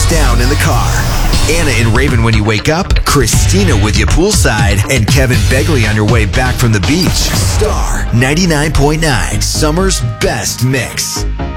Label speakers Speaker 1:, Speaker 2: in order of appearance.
Speaker 1: down in the car. Anna and Raven when you wake up, Christina with you poolside, and Kevin Begley on your way back from the beach. Star 99.9, Summer's best mix.